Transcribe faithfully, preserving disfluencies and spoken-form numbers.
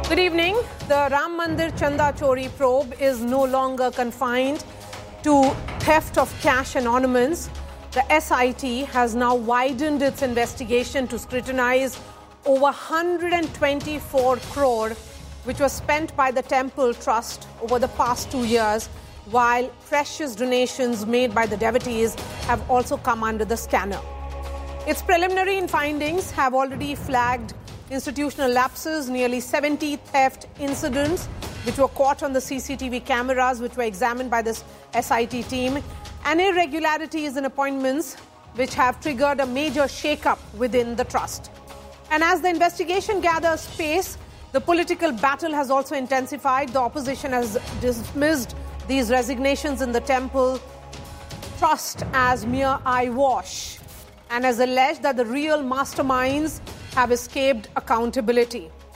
Good evening. The Ram Mandir Chanda Chori probe is no longer confined to theft of cash and ornaments. The S I T has now widened its investigation to scrutinize over one hundred twenty-four crore which was spent by the Temple Trust over the past two years, while precious donations made by the devotees have also come under the scanner. Its preliminary findings have already flagged institutional lapses, nearly seventy theft incidents which were caught on the C C T V cameras which were examined by this S I T team, and irregularities in appointments which have triggered a major shake-up within the trust. And as the investigation gathers pace, the political battle has also intensified. The opposition has dismissed these resignations in the Temple Trust as mere eyewash and has alleged that the real masterminds have escaped accountability.